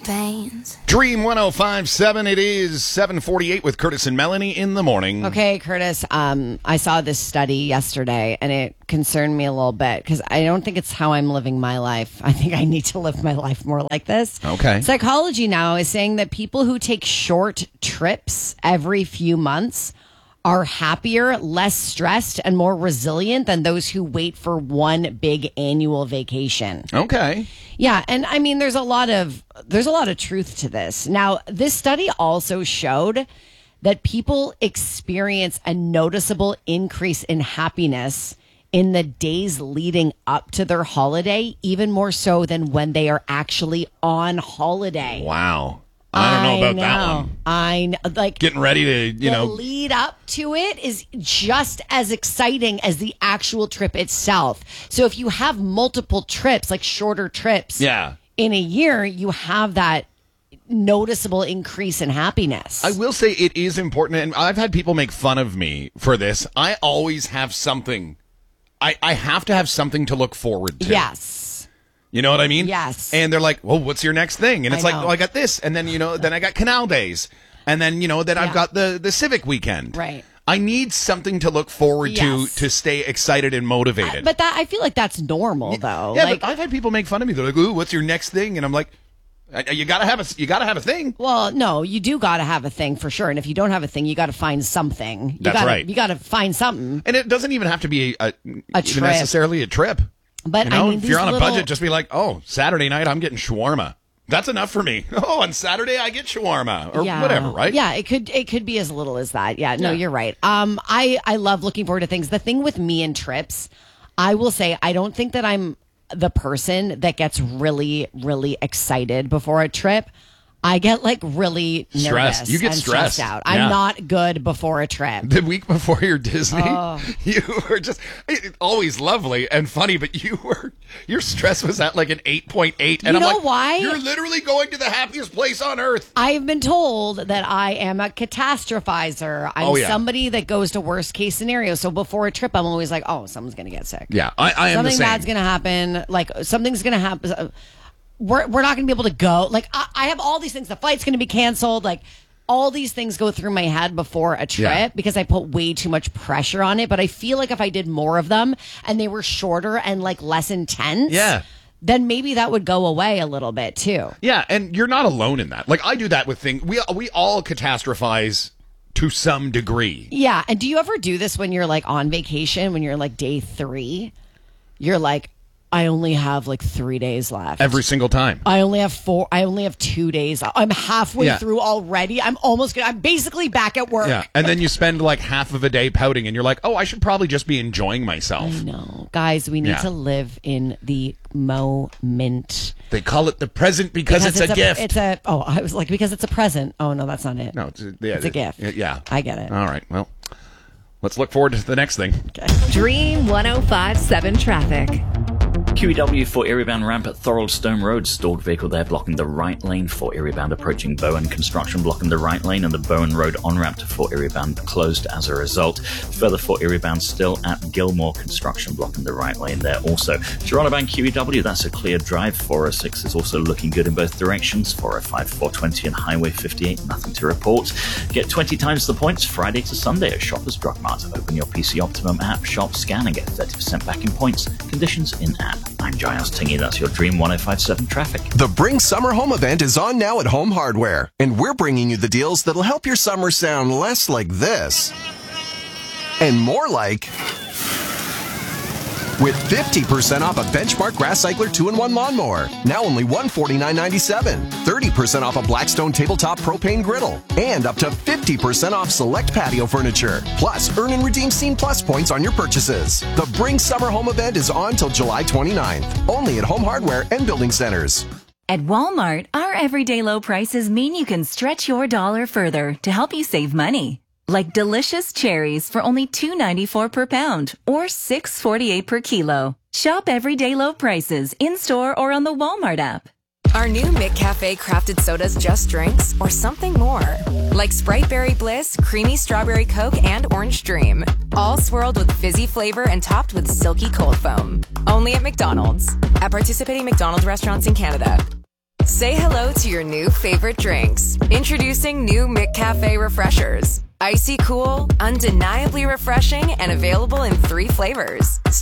veins. Dream 105.7. It is 7:48 with Curtis and Melanie in the morning. Okay, Curtis, I saw this study yesterday, and it concerned me a little bit because I don't think it's how I'm living my life. I think I need to live my life more like this. Okay. Psychology now is saying that people who take short trips every few months are happier, less stressed, and more resilient than those who wait for one big annual vacation. Okay. Yeah, and I mean there's a lot of truth to this. Now, this study also showed that people experience a noticeable increase in happiness in the days leading up to their holiday, even more so than when they are actually on holiday. Wow. I don't know about that one. I know. Like, getting ready to, the lead up to it is just as exciting as the actual trip itself. So if you have multiple trips, like shorter trips, in a year, you have that noticeable increase in happiness. I will say it is important, and I've had people make fun of me for this. I always have something. I have to have something to look forward to. Yes. You know what I mean? Yes. And they're like, well, what's your next thing? And it's like, know. oh, I got this. And then, then I got Canal Days. And then, then I've got the Civic Weekend. Right. I need something to look forward to stay excited and motivated. But I feel like that's normal, though. Yeah, but I've had people make fun of me. They're like, ooh, what's your next thing? And I'm like, you gotta have a thing. Well, no, you do gotta have a thing for sure. And if you don't have a thing, you gotta find something. That's right. You gotta find something. And it doesn't even have to be a trip. necessarily a trip. But I mean, if you're on a budget, just be like, oh, Saturday night I'm getting shawarma. That's enough for me. Oh, on Saturday I get shawarma or whatever, right? Yeah, it could be as little as that. Yeah, no, you're right. I love looking forward to things. The thing with me and trips, I will say I don't think that I'm the person that gets really, really excited before a trip. I get really nervous. You get and stressed out. Yeah. I'm not good before a trip. The week before your Disney, you were just always lovely and funny, but your stress was at like an 8.8. And I'm like, why? You're literally going to the happiest place on earth. I've been told that I am a catastrophizer. I'm somebody that goes to worst case scenario. So before a trip, I'm always like, oh, someone's going to get sick. Yeah, I am the same. Something bad's going to happen. Like something's going to happen. We're not going to be able to go. Like, I have all these things. The flight's going to be canceled. Like, all these things go through my head before a trip because I put way too much pressure on it. But I feel like if I did more of them and they were shorter and less intense, then maybe that would go away a little bit too. Yeah, and you're not alone in that. Like, I do that with things. We all catastrophize to some degree. Yeah, and do you ever do this when you're on vacation, when you're day 3? You're like, I only have 3 days left. Every single time. I only have 4. I only have 2 days. I'm halfway through already. I'm basically back at work. Yeah. And then you spend half of a day pouting and you're like, oh, I should probably just be enjoying myself. I know. Guys, we need to live in the moment. They call it the present because it's a gift. I was like, because it's a present. Oh, no, that's not it. No, it's a gift. Yeah. I get it. All right. Well, let's look forward to the next thing. Okay. Dream 105.7 traffic. QEW for Erie-bound ramp at Thoroldstone Road. Stalled vehicle there blocking the right lane for Erie-bound approaching Bowen. Construction blocking the right lane and the Bowen Road on-ramp to Fort Erie-bound closed as a result. Further Fort Erie-bound still at Gilmore. Construction blocking the right lane there also. Toronto-bound QEW, that's a clear drive. 406 is also looking good in both directions. 405, 420 and Highway 58, nothing to report. Get 20 times the points Friday to Sunday at Shoppers Drug Mart. Open your PC Optimum app, shop, scan and get 30% back in points. Conditions in app. I'm Giles Tingy. That's your Dream 105.7 traffic. The Bring Summer Home event is on now at Home Hardware, and we're bringing you the deals that'll help your summer sound less like this and more like, with 50% off a Benchmark Grass Cycler 2-in-1 lawnmower, now only $149.97. 30% off a Blackstone tabletop propane griddle, and up to 50% off select patio furniture. Plus, earn and redeem Scene Plus points on your purchases. The Bring Summer Home event is on till July 29th, only at Home Hardware and Building Centers. At Walmart, our everyday low prices mean you can stretch your dollar further to help you save money. Like delicious cherries for only $2.94 per pound or $6.48 per kilo. Shop everyday low prices in-store or on the Walmart app. Are new McCafe crafted sodas just drinks or something more? Like Sprite Berry Bliss, Creamy Strawberry Coke, and Orange Dream. All swirled with fizzy flavor and topped with silky cold foam. Only at McDonald's. At participating McDonald's restaurants in Canada. Say hello to your new favorite drinks. Introducing new McCafe Refreshers. Icy cool, undeniably refreshing, and available in 3 flavors.